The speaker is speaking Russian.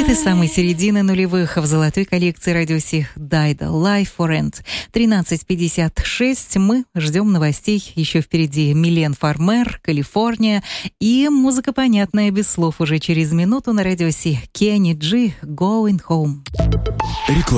Хиты самой середины нулевых в золотой коллекции радио Си Дайда Life for Rent. 13:56. Мы ждем новостей. Еще впереди Милен Фармер, Калифорния. И музыка понятная без слов уже через минуту на радио Си. Кенни Джи, Going Home.